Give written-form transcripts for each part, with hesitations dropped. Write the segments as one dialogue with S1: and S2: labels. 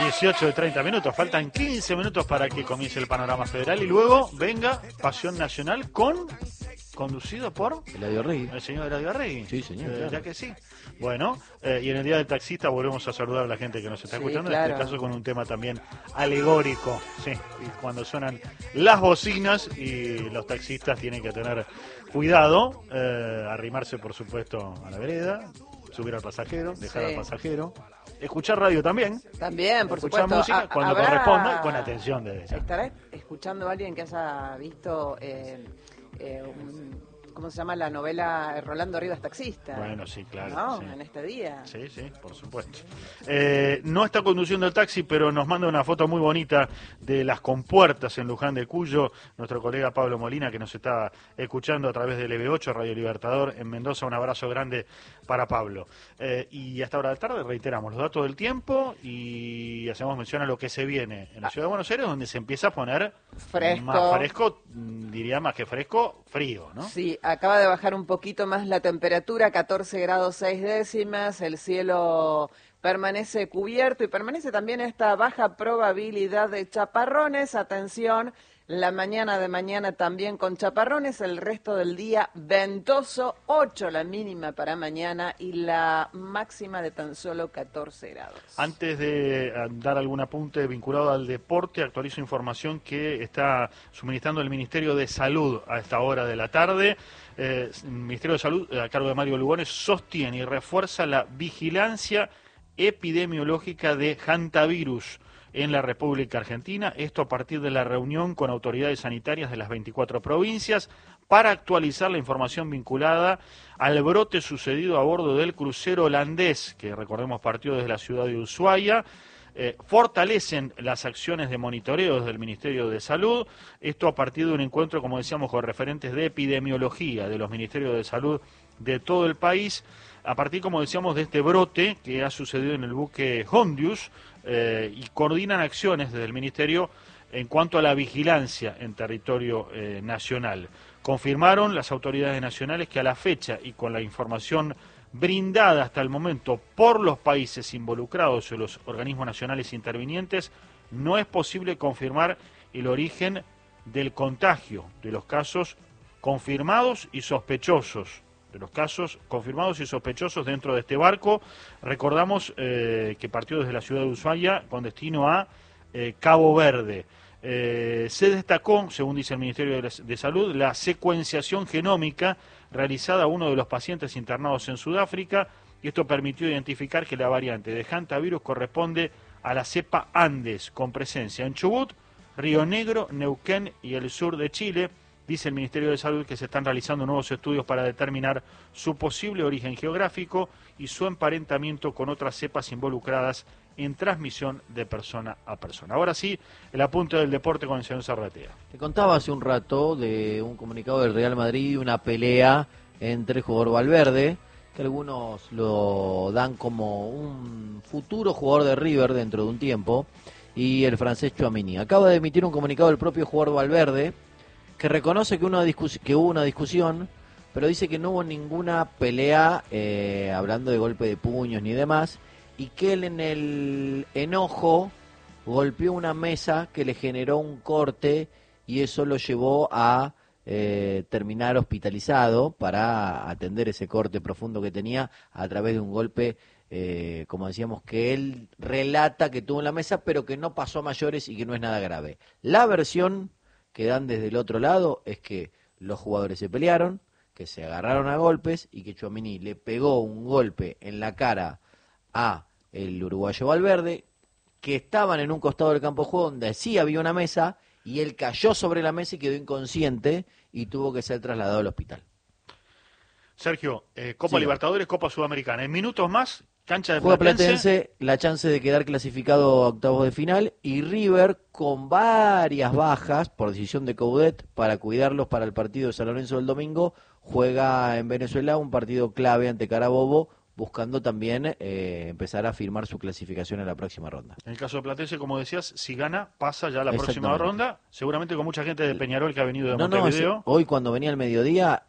S1: 18 de 30 minutos, faltan 15 minutos para que comience el panorama federal y luego venga Pasión Nacional conducido por
S2: Eladio Arregui.
S1: el señor Eladio Arregui.
S2: Sí, señor. Claro.
S1: Ya que sí. Bueno, y en el Día del Taxista volvemos a saludar a la gente que nos está escuchando,
S3: claro.
S1: en este caso con un tema también alegórico, sí, y cuando suenan las bocinas y los taxistas tienen que tener cuidado, arrimarse por supuesto a la vereda, subir al pasajero, dejar al pasajero, escuchar radio también.
S3: También, por
S1: escuchar
S3: supuesto.
S1: música cuando corresponda y con atención de ella.
S3: ¿Estará escuchando a alguien que haya visto, ¿cómo se llama la novela Rolando Rivas Taxista?
S1: Bueno, sí, claro.
S3: ¿No?
S1: Sí.
S3: En este día.
S1: Sí, sí, por supuesto. No está conduciendo el taxi, pero nos manda una foto muy bonita de las compuertas en Luján de Cuyo, nuestro colega Pablo Molina, que nos está escuchando a través del EB8, Radio Libertador, en Mendoza. Un abrazo grande para Pablo. Y hasta ahora de la tarde reiteramos los datos del tiempo y hacemos mención a lo que se viene en la Ciudad de Buenos Aires, donde se empieza a poner
S3: Fresco.
S1: más fresco, diría más que fresco, frío, ¿no?
S3: Sí, acaba de bajar un poquito más la temperatura, 14 grados 6 décimas, el cielo permanece cubierto y permanece también esta baja probabilidad de chaparrones. Atención, la mañana de mañana también con chaparrones, el resto del día ventoso, 8 la mínima para mañana y la máxima de tan solo 14 grados.
S1: Antes de dar algún apunte vinculado al deporte, actualizo información que está suministrando el Ministerio de Salud a esta hora de la tarde. El Ministerio de Salud, a cargo de Mario Lugones, sostiene y refuerza la vigilancia epidemiológica de hantavirus en la República Argentina, esto a partir de la reunión con autoridades sanitarias de las 24 provincias para actualizar la información vinculada al brote sucedido a bordo del crucero holandés, que recordemos partió desde la ciudad de Ushuaia. Fortalecen las acciones de monitoreo del Ministerio de Salud, esto a partir de un encuentro, como decíamos, con referentes de epidemiología de los Ministerios de Salud de todo el país, a partir, como decíamos, de este brote que ha sucedido en el buque Hondius, y coordinan acciones desde el Ministerio en cuanto a la vigilancia en territorio nacional. Confirmaron las autoridades nacionales que a la fecha y con la información brindada hasta el momento por los países involucrados o los organismos nacionales intervinientes, no es posible confirmar el origen del contagio de los casos confirmados y sospechosos. Dentro de este barco. Recordamos que partió desde la ciudad de Ushuaia con destino a Cabo Verde. Se destacó, según dice el Ministerio de Salud, la secuenciación genómica realizada a uno de los pacientes internados en Sudáfrica, y esto permitió identificar que la variante de hantavirus corresponde a la cepa Andes, con presencia en Chubut, Río Negro, Neuquén y el sur de Chile. Dice el Ministerio de Salud que se están realizando nuevos estudios para determinar su posible origen geográfico y su emparentamiento con otras cepas involucradas en transmisión de persona a persona. Ahora sí, el apunte del deporte con el señor Zarratea.
S2: Te contaba hace un rato de un comunicado del Real Madrid, una pelea entre el jugador Valverde, que algunos lo dan como un futuro jugador de River dentro de un tiempo, y el francés Tchouaméni. Acaba de emitir un comunicado del propio jugador Valverde, que reconoce que hubo una discusión, pero dice que no hubo ninguna pelea, hablando de golpe de puños ni demás, y que él en el enojo golpeó una mesa que le generó un corte y eso lo llevó a terminar hospitalizado para atender ese corte profundo que tenía a través de un golpe, como decíamos, que él relata que tuvo en la mesa, pero que no pasó a mayores y que no es nada grave. La versión que dan desde el otro lado es que los jugadores se pelearon, que se agarraron a golpes y que Tchouaméni le pegó un golpe en la cara a el uruguayo Valverde, que estaban en un costado del campo de juego donde sí había una mesa y él cayó sobre la mesa y quedó inconsciente y tuvo que ser trasladado al hospital.
S1: Sergio, Copa Libertadores, Copa Sudamericana. En minutos más, cancha de
S2: Juega
S1: Platense.
S2: Platense, la chance de quedar clasificado a octavos de final, y River con varias bajas por decisión de Coudet para cuidarlos para el partido de San Lorenzo del domingo, juega en Venezuela un partido clave ante Carabobo, buscando también empezar a firmar su clasificación en la próxima ronda.
S1: En el caso de Platense, como decías, si gana, pasa ya a la próxima ronda, seguramente con mucha gente de Peñarol que ha venido de Montevideo.
S2: Hoy cuando venía al mediodía,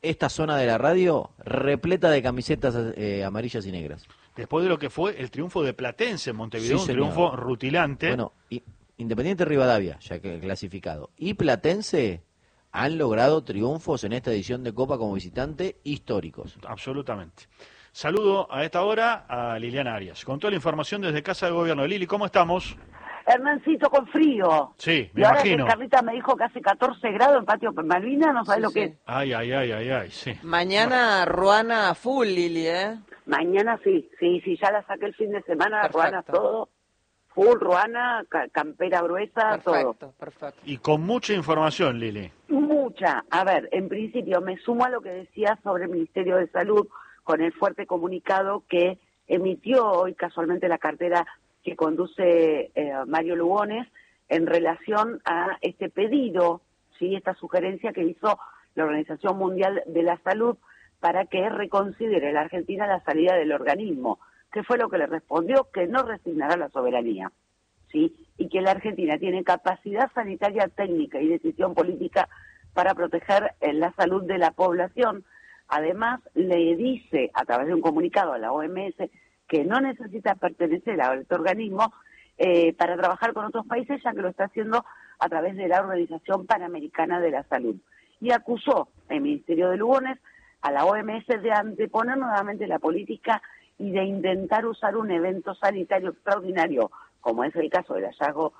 S2: esta zona de la radio repleta de camisetas amarillas y negras.
S1: Después de lo que fue el triunfo de Platense en Montevideo,
S2: Sí,
S1: un
S2: señor.
S1: triunfo rutilante.
S2: Bueno, Independiente Rivadavia, ya que clasificado, y Platense han logrado triunfos en esta edición de Copa como visitante históricos.
S1: Absolutamente. Saludo a esta hora a Liliana Arias. Con toda la información desde Casa de Gobierno. Lili, ¿cómo estamos?
S4: Hernancito, con frío.
S1: Sí, me
S4: y ahora
S1: imagino.
S4: que Carlita me dijo que hace 14 grados en Patio Malvinas, no sabes
S3: Sí,
S4: lo
S3: sí.
S4: que es.
S1: Ay, sí.
S3: Mañana Ruana full, Lili, ¿eh?
S4: Mañana sí, ya la saqué el fin de semana,
S3: Perfecto.
S4: Ruana todo. Full Ruana, campera gruesa, todo.
S3: Perfecto.
S1: Y con mucha información, Lili.
S4: Mucha. A ver, en principio me sumo a lo que decía sobre el Ministerio de Salud con el fuerte comunicado que emitió hoy casualmente la cartera que conduce Mario Lugones en relación a este pedido, ¿sí? Esta sugerencia que hizo la Organización Mundial de la Salud para que reconsidere la Argentina la salida del organismo, que fue lo que le respondió, que no resignará la soberanía, ¿sí? Y que la Argentina tiene capacidad sanitaria técnica y decisión política para proteger la salud de la población. Además, le dice a través de un comunicado a la OMS que no necesita pertenecer a este organismo para trabajar con otros países, ya que lo está haciendo a través de la Organización Panamericana de la Salud. Y acusó el Ministerio de Lugones a la OMS de anteponer nuevamente la política y de intentar usar un evento sanitario extraordinario, como es el caso del hallazgo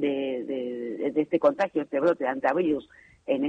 S4: de este contagio, este brote de antivirus en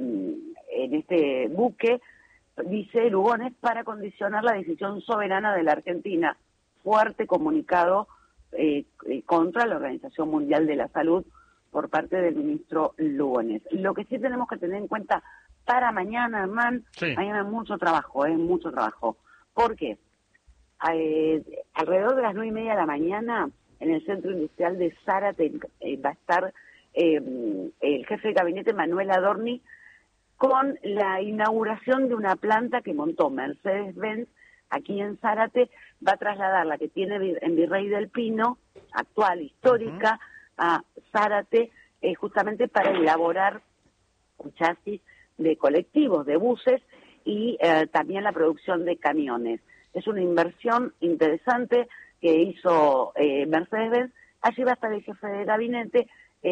S4: este buque, dice Lugones, para condicionar la decisión soberana de la Argentina. Fuerte comunicado contra la Organización Mundial de la Salud por parte del ministro Lugones. Lo que sí tenemos que tener en cuenta para mañana, Hernán,
S1: Sí.
S4: mañana mucho trabajo. ¿Por qué? Alrededor de las 9:30 de la mañana, en el Centro Industrial de Zárate va a estar el jefe de gabinete Manuel Adorni con la inauguración de una planta que montó Mercedes-Benz aquí en Zárate. Va a trasladar la que tiene en Virrey del Pino, actual, histórica, a Zárate, justamente para elaborar un chasis de colectivos, de buses y también la producción de camiones. Es una inversión interesante que hizo Mercedes-Benz. Allí va a estar el jefe de gabinete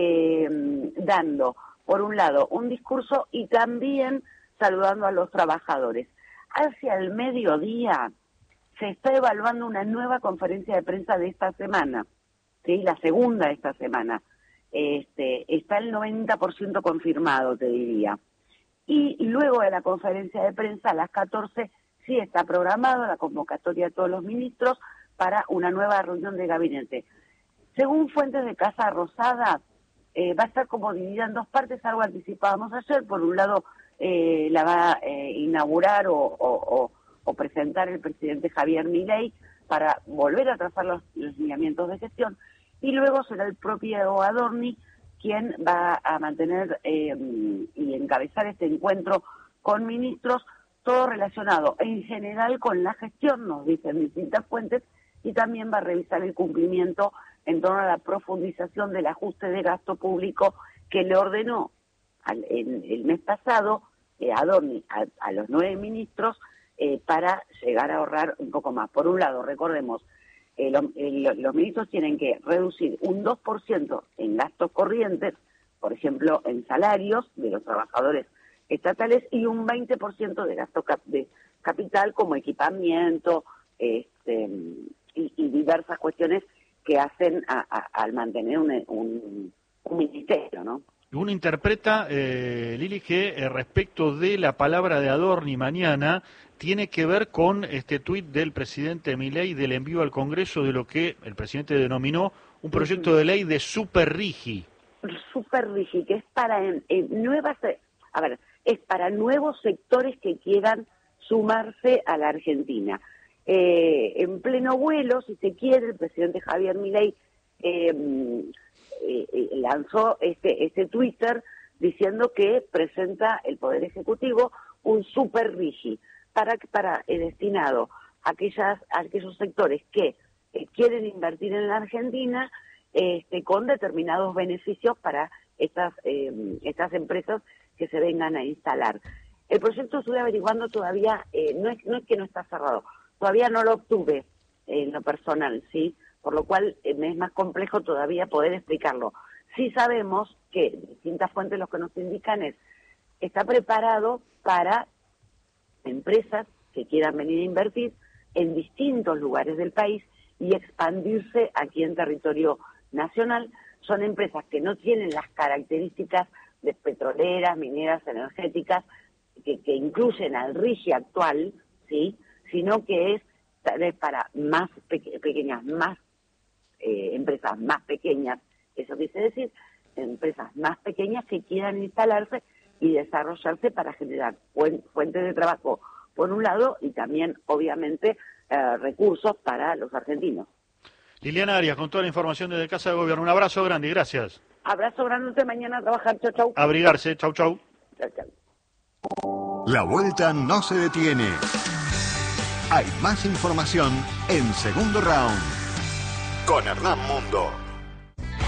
S4: dando, por un lado, un discurso y también saludando a los trabajadores. Hacia el mediodía se está evaluando una nueva conferencia de prensa de esta semana, ¿sí? La segunda de esta semana. Está el 90% confirmado, te diría. Y luego de la conferencia de prensa, a las 14, sí está programado la convocatoria de todos los ministros para una nueva reunión de gabinete. Según fuentes de Casa Rosada, va a estar como dividida en dos partes, algo anticipábamos ayer. Por un lado, la va a inaugurar o presentar el presidente Javier Milei para volver a trazar los lineamientos de gestión, y luego será el propio Adorni quien va a mantener y encabezar este encuentro con ministros, todo relacionado en general con la gestión, nos dicen distintas fuentes, y también va a revisar el cumplimiento en torno a la profundización del ajuste de gasto público que le ordenó el mes pasado Adorni a los 9 ministros para llegar a ahorrar un poco más. Por un lado, recordemos, los ministros tienen que reducir un 2% en gastos corrientes, por ejemplo, en salarios de los trabajadores estatales, y un 20% de gasto de capital como equipamiento y diversas cuestiones que hacen al mantener un ministerio, ¿no?
S1: Uno interpreta, Lili, que respecto de la palabra de Adorni mañana tiene que ver con este tuit del presidente Milei del envío al Congreso de lo que el presidente denominó un proyecto de ley de superrigi.
S4: Superrigi, que es para es para nuevos sectores que quieran sumarse a la Argentina. En pleno vuelo, si se quiere, el presidente Javier Milei lanzó este Twitter diciendo que presenta el Poder Ejecutivo un superrigi para destinado a aquellos sectores que quieren invertir en la Argentina con determinados beneficios para estas empresas que se vengan a instalar. El proyecto estuve averiguando todavía, no es que no está cerrado, todavía no lo obtuve en lo personal, ¿sí? Por lo cual me es más complejo todavía poder explicarlo. Sí sabemos que distintas fuentes lo que nos indican es, está preparado para empresas que quieran venir a invertir en distintos lugares del país y expandirse aquí en territorio nacional. Son empresas que no tienen las características de petroleras, mineras, energéticas, que incluyen al RIGI actual, ¿sí? Sino que es tal vez para más pequeñas, más empresas más pequeñas, eso quise decir, empresas más pequeñas que quieran instalarse y desarrollarse para generar fuentes de trabajo por un lado y también obviamente recursos para los argentinos.
S1: Liliana Arias, con toda la información desde Casa de Gobierno. Un abrazo grande y gracias.
S4: Abrazo grande, mañana a trabajar. Chau, chau.
S1: Abrigarse. Chau, chau.
S4: Chau, chau.
S5: La vuelta no se detiene. Hay más información en Segundo Round con Hernán Mundo.